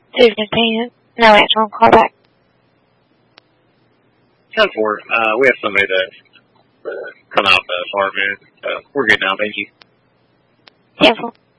2:15. No answer on call back. 10-4. We have somebody that's come out the apartment. We're good now. Thank you. 10-4.